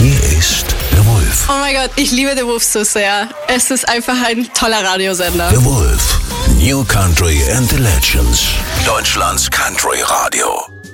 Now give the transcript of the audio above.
Hier ist der Wolf. Oh mein Gott, ich liebe den Wolf so sehr. Es ist einfach ein toller Radiosender. Der Wolf. New Country and the Legends. Deutschlands Country Radio.